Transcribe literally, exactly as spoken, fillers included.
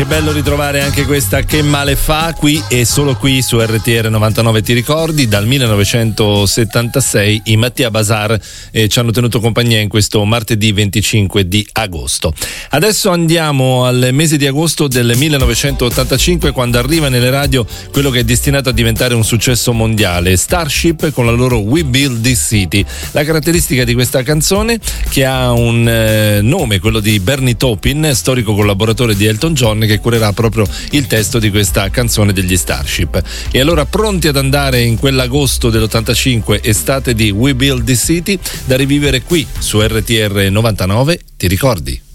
Che bello ritrovare anche questa Che male fa qui e solo qui su R T R novantanove. Ti ricordi? Dal millenovecentosettantasei i Mattia Bazar eh, ci hanno tenuto compagnia in questo martedì venticinque di agosto. Adesso andiamo al mese di agosto del millenovecentottantacinque, quando arriva nelle radio quello che è destinato a diventare un successo mondiale, Starship con la loro We Build This City. La caratteristica di questa canzone, che ha un eh, nome, quello di Bernie Taupin, storico collaboratore di Elton John, che curerà proprio il testo di questa canzone degli Starship. E allora, pronti ad andare in quell'agosto dell'ottantacinque, estate di We Build This City, da rivivere qui su R T R novantanove, ti ricordi?